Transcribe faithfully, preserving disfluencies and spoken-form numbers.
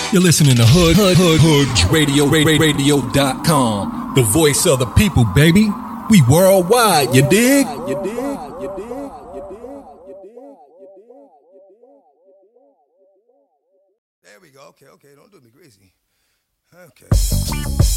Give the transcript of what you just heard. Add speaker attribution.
Speaker 1: You're listening to Hood, Hood, Hood, Hood Radio, radio dot com. The voice of the people, baby. We worldwide, you dig? You dig? You dig?
Speaker 2: There we go. Okay, okay. Don't do me crazy. Okay.